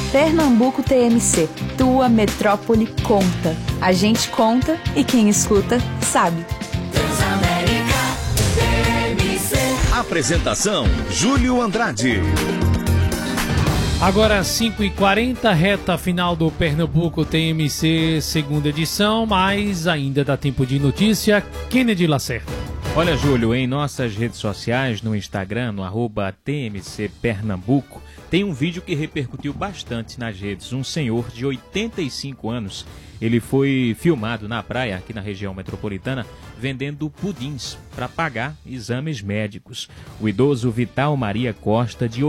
Pernambuco TMC, tua metrópole conta. A gente conta e quem escuta sabe. Transamérica TMC. Apresentação: Júlio Andrade. Agora 5h40, reta final do Pernambuco TMC, segunda edição, mas ainda dá tempo de notícia. Kennedy Lacerda. Olha, Júlio, em nossas redes sociais, no Instagram, no @TMCPernambuco, tem um vídeo que repercutiu bastante nas redes. Um senhor de 85 anos, ele foi filmado na praia, aqui na região metropolitana, vendendo pudins para pagar exames médicos. O idoso Vital Maria Costa, de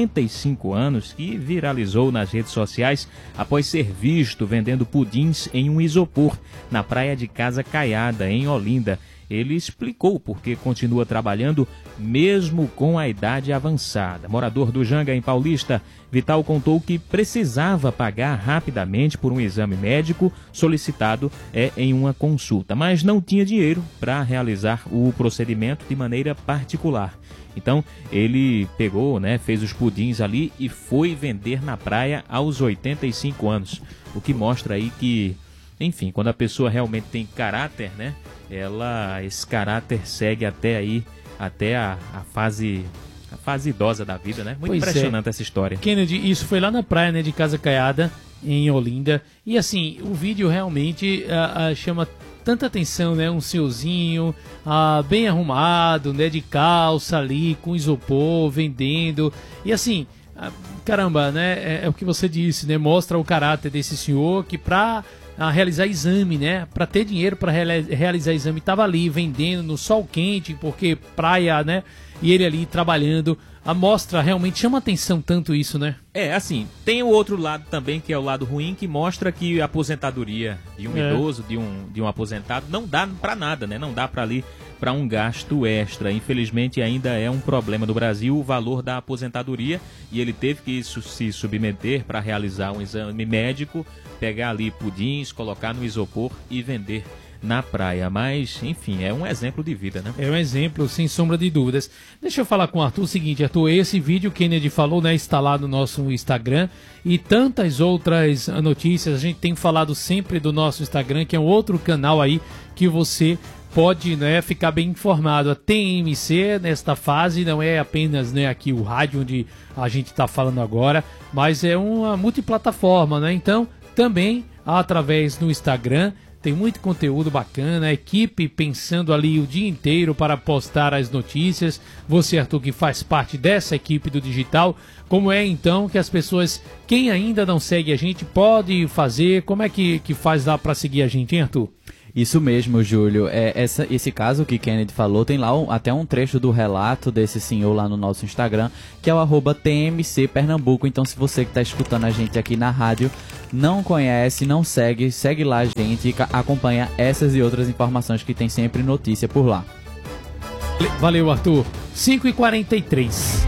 85 anos, que viralizou nas redes sociais após ser visto vendendo pudins em um isopor, na praia de Casa Caiada, em Olinda. Ele explicou por que continua trabalhando mesmo com a idade avançada. Morador do Janga, em Paulista, Vital contou que precisava pagar rapidamente por um exame médico solicitado em uma consulta, mas não tinha dinheiro para realizar o procedimento de maneira particular. Então ele pegou, fez os pudins ali e foi vender na praia aos 85 anos. O que mostra aí que, enfim, quando a pessoa realmente tem caráter, esse caráter segue até a fase idosa da vida, né? Muito impressionante essa história. Kennedy, isso foi lá na praia, de Casa Caiada, em Olinda. E assim, o vídeo realmente chama tanta atenção, Um senhorzinho bem arrumado, de calça ali, com isopor, vendendo. E assim, caramba, é o que você disse, Mostra o caráter desse senhor que realizar exame, para ter dinheiro para realizar exame, estava ali vendendo no sol quente, porque praia, e ele ali trabalhando. A mostra realmente chama atenção tanto isso, Assim, tem o outro lado também, que é o lado ruim, que mostra que a aposentadoria de um idoso, de um aposentado, não dá para nada, Não dá para um gasto extra. Infelizmente ainda é um problema no Brasil o valor da aposentadoria, e ele teve que se submeter para realizar um exame médico, pegar ali pudins, colocar no isopor e vender na praia. Mas, enfim, é um exemplo de vida, É um exemplo, sem sombra de dúvidas. Deixa eu falar com o Arthur o seguinte, Arthur, esse vídeo que o Kennedy falou, está lá no nosso Instagram, e tantas outras notícias. A gente tem falado sempre do nosso Instagram, que é um outro canal aí que você pode ficar bem informado. A TMC, nesta fase, não é apenas aqui o rádio onde a gente está falando agora, mas é uma multiplataforma, Então, também através do Instagram tem muito conteúdo bacana, a equipe pensando ali o dia inteiro para postar as notícias. Você, Arthur, que faz parte dessa equipe do digital, como é então que as pessoas, quem ainda não segue a gente, pode fazer? Como é que faz lá para seguir a gente, hein, Arthur? Isso mesmo, Júlio. Esse caso que Kennedy falou, tem lá até um trecho do relato desse senhor lá no nosso Instagram, que é o @TMCPernambuco. Então, se você que está escutando a gente aqui na rádio não conhece, não segue lá a gente e acompanha essas e outras informações que tem sempre notícia por lá. Valeu, Arthur. 5h43.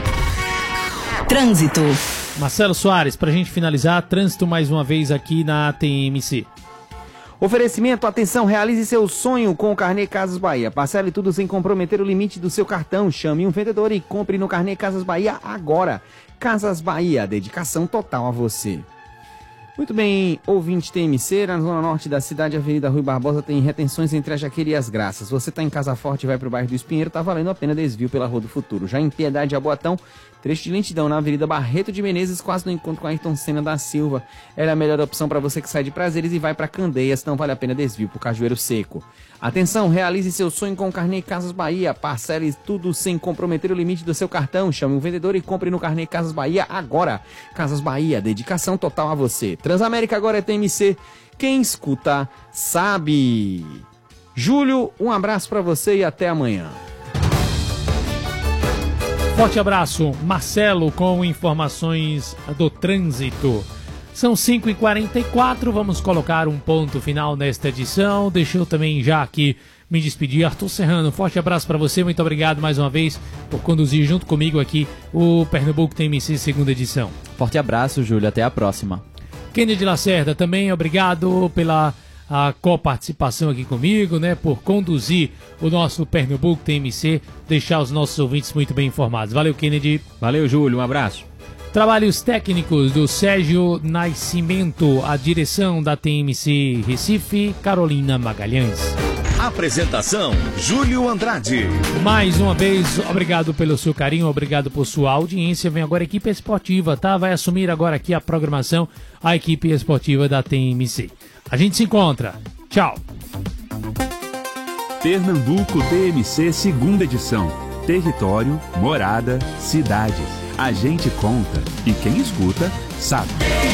Trânsito. Marcelo Soares, pra gente finalizar, trânsito mais uma vez aqui na TMC. Oferecimento, atenção, realize seu sonho com o Carnê Casas Bahia. Parcele tudo sem comprometer o limite do seu cartão. Chame um vendedor e compre no Carnê Casas Bahia agora. Casas Bahia, dedicação total a você. Muito bem, ouvinte TMC, na zona norte da cidade, Avenida Rui Barbosa, tem retenções entre a Jaqueira e as Graças. Você está em Casa Forte e vai para o bairro do Espinheiro, tá valendo a pena desvio pela Rua do Futuro. Já em Piedade e Jaboatão, trecho de lentidão na Avenida Barreto de Menezes, quase no encontro com a Ayrton Senna da Silva. Ela é a melhor opção para você que sai de Prazeres e vai para Candeias, não vale a pena desvio por Cajueiro Seco. Atenção, realize seu sonho com o Carnê Casas Bahia. Parcele tudo sem comprometer o limite do seu cartão. Chame um vendedor e compre no Carnê Casas Bahia agora. Casas Bahia, dedicação total a você. Transamérica agora é TMC. Quem escuta sabe. Júlio, um abraço para você e até amanhã. Forte abraço, Marcelo, com informações do trânsito. São 5h44, vamos colocar um ponto final nesta edição. Deixa eu também já aqui me despedir. Arthur Serrano, forte abraço para você, muito obrigado mais uma vez por conduzir junto comigo aqui o Pernambuco TMC segunda edição. Forte abraço, Júlio, até a próxima. Kennedy Lacerda, também obrigado pela coparticipação aqui comigo, por conduzir o nosso Pernambuco TMC, deixar os nossos ouvintes muito bem informados. Valeu, Kennedy. Valeu, Júlio, um abraço. Trabalhos técnicos do Sérgio Nascimento, a direção da TMC Recife, Carolina Magalhães. Apresentação, Júlio Andrade. Mais uma vez, obrigado pelo seu carinho, obrigado por sua audiência. Vem agora a equipe esportiva, tá? Vai assumir agora aqui a programação, a equipe esportiva da TMC. A gente se encontra. Tchau. Pernambuco TMC, segunda edição. Território, morada, cidade. A gente conta e quem escuta sabe.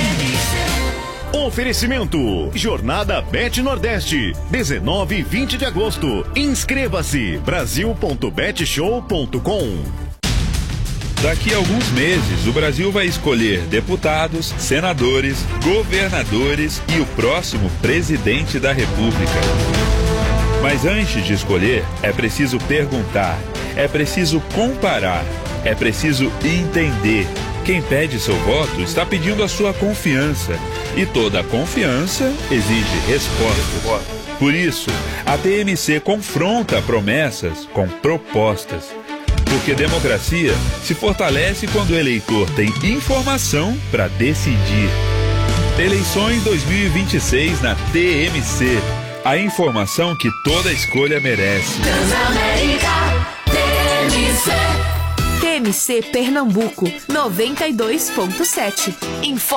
Oferecimento, Jornada Bet Nordeste, 19 e 20 de agosto. Inscreva-se, brasil.betshow.com. Daqui a alguns meses, o Brasil vai escolher deputados, senadores, governadores e o próximo presidente da República. Mas antes de escolher, é preciso perguntar, é preciso comparar, é preciso entender. Quem pede seu voto está pedindo a sua confiança. E toda confiança exige resposta. Por isso, a TMC confronta promessas com propostas. Porque democracia se fortalece quando o eleitor tem informação para decidir. Eleições 2026 na TMC. A informação que toda escolha merece. Transamérica, TMC. TMC Pernambuco 92.7.